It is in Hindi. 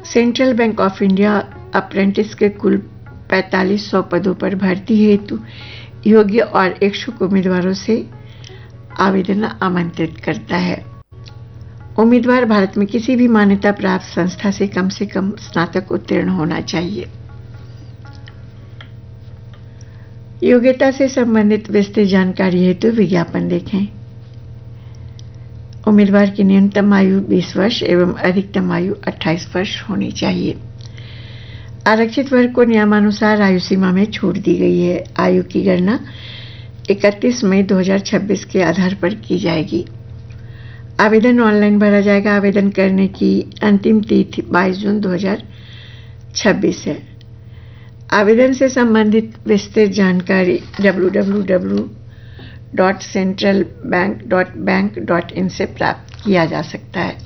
Central bank of India apprentice के कुल 4500 पदों पर भर्ती हेतु योग्य और इच्छुक उम्मीदवारों से आवेदन आमंत्रित करता है। उम्मीदवार भारत में किसी भी मान्यता प्राप्त संस्था से कम स्नातक उत्तीर्ण होना चाहिए। योग्यता से संबंधित विस्तृत जानकारी हेतु विज्ञापन देखें। उम्मीदवार की न्यूनतम आयु 20 वर्ष एवं अधिकतम आयु 28 वर्ष होनी चाहिए। आरक्षित वर्ग को नियमानुसार आयु सीमा में छूट दी गई है। आयु की गणना 31 मई 2026 के आधार पर की जाएगी। आवेदन ऑनलाइन भरा जाएगा। आवेदन करने की अंतिम तिथि 22 जून 2026 है। आवेदन से संबंधित विस्तृत जानकारी www.centralbank.bank.in से प्राप्त किया जा सकता है।